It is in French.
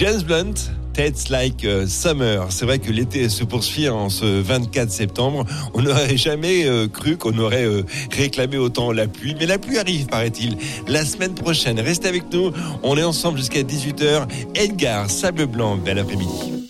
James Blunt, Tastes Like Summer. C'est vrai que l'été se poursuit en ce 24 septembre. On n'aurait jamais cru qu'on aurait réclamé autant la pluie. Mais la pluie arrive, paraît-il, la semaine prochaine. Restez avec nous. On est ensemble jusqu'à 18h. Edgar, Sable Blanc, bel après-midi.